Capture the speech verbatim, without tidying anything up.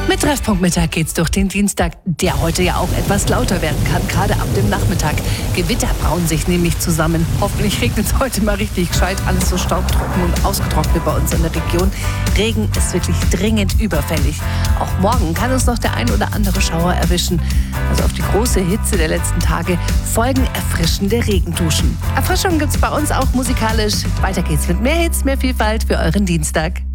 Mit Treffpunkt Mittag geht's durch den Dienstag, der heute ja auch etwas lauter werden kann, gerade ab dem Nachmittag. Gewitter brauen sich nämlich zusammen. Hoffentlich regnet es heute mal richtig gescheit. Alles so staubtrocken und ausgetrocknet bei uns in der Region. Regen ist wirklich dringend überfällig. Auch morgen kann uns noch der ein oder andere Schauer erwischen. Also auf die große Hitze der letzten Tage folgen erfrischende Regenduschen. Erfrischung gibt's bei uns auch musikalisch. Weiter geht's mit mehr Hits, mehr Vielfalt für euren Dienstag.